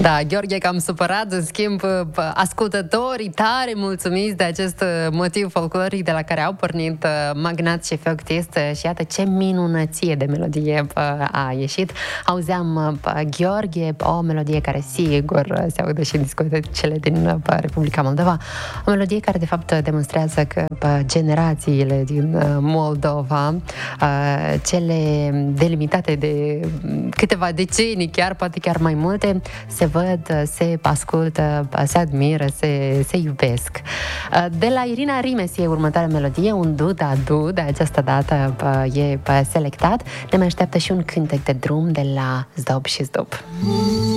Da, Gheorghe, cam supărat, în schimb, ascultătorii tare mulțumiți de acest motiv folcloric de la care au pornit magnați și efectist și iată ce minunăție de melodie a ieșit. Auzeam Gheorghe, o melodie care sigur se aude și în discotecele din Republica Moldova, o melodie care de fapt demonstrează că generațiile din Moldova, cele delimitate de câteva decenii, chiar, poate chiar mai multe, se văd, se ascultă, se admiră, se iubesc. De la Irina Rimes e următoarea melodie, un du-da-du, de această dată e selectat. Ne mai așteaptă și un cântec de drum de la Zdob și Zdob.